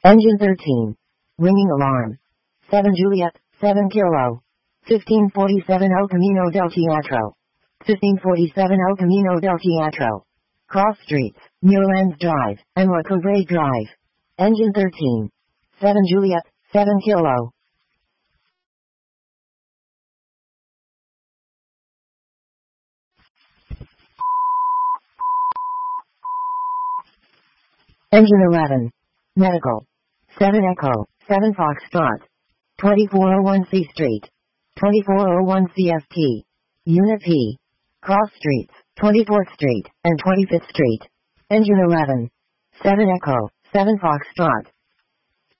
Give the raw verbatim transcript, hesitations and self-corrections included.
Engine thirteen. Ringing alarm. seven Juliet, seven Kilo. fifteen forty-seven El Camino del Teatro. fifteen forty-seven El Camino del Teatro. Cross streets, Muirlands Drive, and La Cobre Drive. Engine thirteen. seven Juliet, seven Kilo. Engine eleven. Medical. seven Echo, seven Foxtrot. twenty-four oh one C Street. twenty-four oh one C F T. Unit P. Cross streets, twenty-fourth Street, and twenty-fifth Street. Engine eleven. seven Echo, seven Foxtrot.